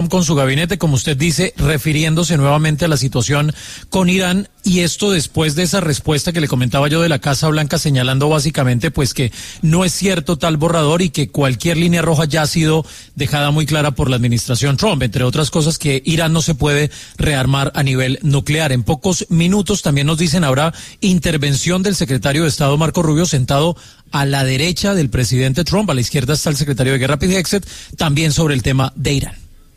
Trump con su gabinete, como usted dice, refiriéndose nuevamente a la situación con Irán, y esto después de esa respuesta que le comentaba yo de la Casa Blanca, señalando básicamente pues que no es cierto tal borrador y que cualquier línea roja ya ha sido dejada muy clara por la administración Trump, entre otras cosas que Irán no se puede rearmar a nivel nuclear. En pocos minutos también nos dicen habrá intervención del secretario de Estado Marco Rubio, sentado a la derecha del presidente Trump, a la izquierda está el secretario de Guerra Pete Hegseth, también sobre el tema de Irán.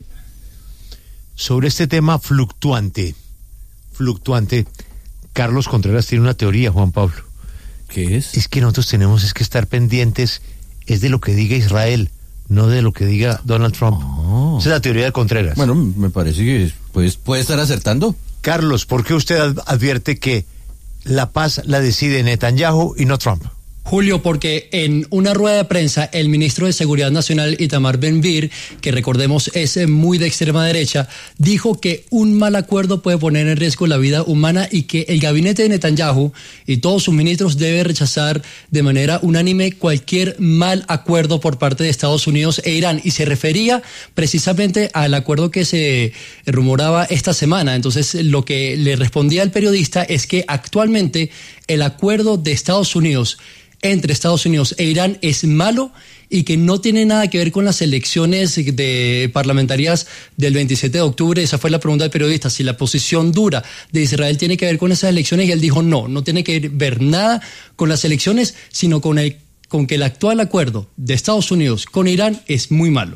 Sobre este tema fluctuante, Carlos Contreras tiene una teoría, Juan Pablo. ¿Qué es? Es que nosotros tenemos que estar pendientes es de lo que diga Israel, no de lo que diga Donald Trump. Oh. Esa es la teoría de Contreras. Bueno, me parece que puede estar acertando. Carlos, ¿por qué usted advierte que la paz la decide Netanyahu y no Trump? Julio, porque en una rueda de prensa el ministro de Seguridad Nacional, Itamar Ben-Gvir, que recordemos es muy de extrema derecha, dijo que un mal acuerdo puede poner en riesgo la vida humana y que el gabinete de Netanyahu y todos sus ministros deben rechazar de manera unánime cualquier mal acuerdo por parte de Estados Unidos e Irán. Y se refería precisamente al acuerdo que se rumoraba esta semana. Entonces, lo que le respondía al periodista es que actualmente el acuerdo de Estados Unidos entre Estados Unidos e Irán es malo y que no tiene nada que ver con las elecciones parlamentarias del 27 de octubre. Esa fue la pregunta del periodista, si la posición dura de Israel tiene que ver con esas elecciones, y él dijo no tiene que ver nada con las elecciones, sino con que el actual acuerdo de Estados Unidos con Irán es muy malo.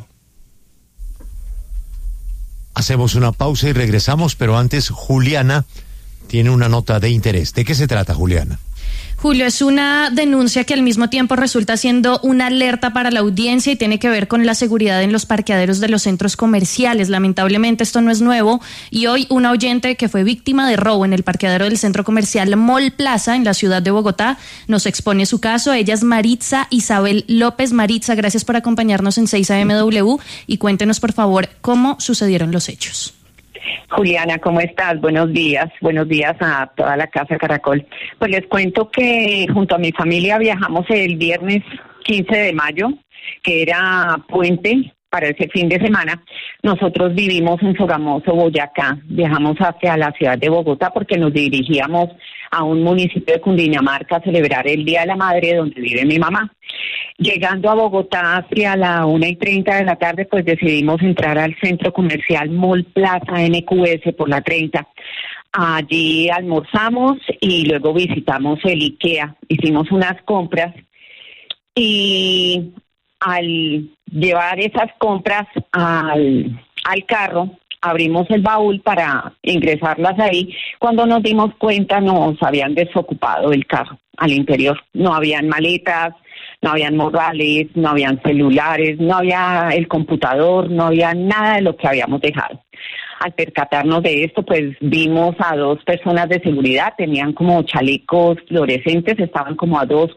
Hacemos una pausa y regresamos, pero antes Juliana tiene una nota de interés. ¿De qué se trata, Juliana? Julio, es una denuncia que al mismo tiempo resulta siendo una alerta para la audiencia y tiene que ver con la seguridad en los parqueaderos de los centros comerciales. Lamentablemente esto no es nuevo y hoy una oyente que fue víctima de robo en el parqueadero del centro comercial Mall Plaza en la ciudad de Bogotá nos expone su caso. Ella es Maritza Isabel López. Maritza, gracias por acompañarnos en 6 AMW y cuéntenos por favor cómo sucedieron los hechos. Juliana, ¿cómo estás? Buenos días a toda la Casa Caracol. Pues les cuento que junto a mi familia viajamos el viernes 15 de mayo, que era puente para ese fin de semana. Nosotros vivimos en Sogamoso, Boyacá. Viajamos hacia la ciudad de Bogotá porque nos dirigíamos a un municipio de Cundinamarca a celebrar el Día de la Madre donde vive mi mamá. Llegando a Bogotá hacia la 1:30 de la tarde, pues decidimos entrar al centro comercial Mall Plaza NQS por la 30. Allí almorzamos y luego visitamos el IKEA. Hicimos unas compras y al llevar esas compras al carro, abrimos el baúl para ingresarlas ahí. Cuando nos dimos cuenta, nos habían desocupado el carro al interior. No habían maletas, no habían morrales, no habían celulares, no había el computador, no había nada de lo que habíamos dejado. Al percatarnos de esto, pues vimos a dos personas de seguridad, tenían como chalecos fluorescentes, estaban como a dos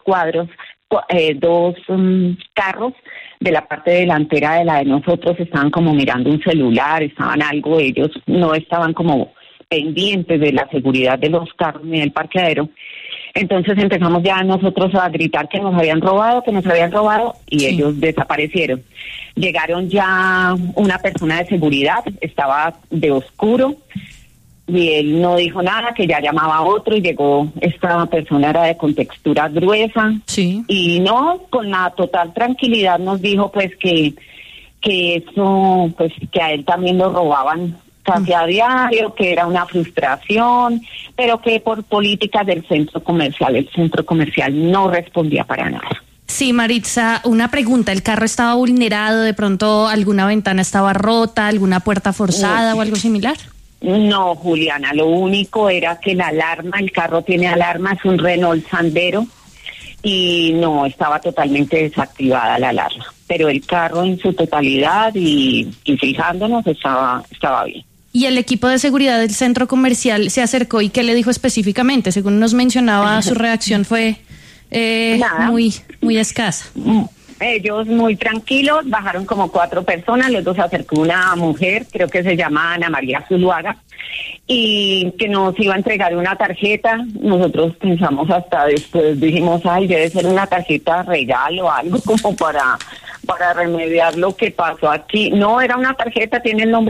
carros de la parte delantera de la de nosotros, estaban como mirando un celular, estaban algo, ellos no estaban como pendientes de la seguridad de los carros ni del parqueadero. Entonces empezamos ya nosotros a gritar que nos habían robado, y sí, ellos desaparecieron. Llegaron ya una persona de seguridad, estaba de oscuro, y él no dijo nada, que ya llamaba a otro, y llegó esta persona, era de contextura gruesa, sí, y no, con la total tranquilidad nos dijo pues que eso, pues que a él también lo robaban casi a diario, que era una frustración, pero que por políticas del centro comercial no respondía para nada. Sí, Maritza, una pregunta, ¿el carro estaba vulnerado? ¿De pronto alguna ventana estaba rota, alguna puerta forzada o algo similar? No, Juliana, lo único era que la alarma, el carro tiene alarma, es un Renault Sandero, y no, estaba totalmente desactivada la alarma, pero el carro en su totalidad y fijándonos estaba bien. ¿Y el equipo de seguridad del centro comercial se acercó y qué le dijo específicamente? Según nos mencionaba, su reacción fue muy escasa. Ellos muy tranquilos, bajaron como 4 personas, luego se acercó una mujer, creo que se llama Ana María Zuluaga, y que nos iba a entregar una tarjeta. Nosotros pensamos hasta después, dijimos, debe ser una tarjeta regalo o algo como para remediar lo que pasó aquí. No, era una tarjeta, tiene el nombre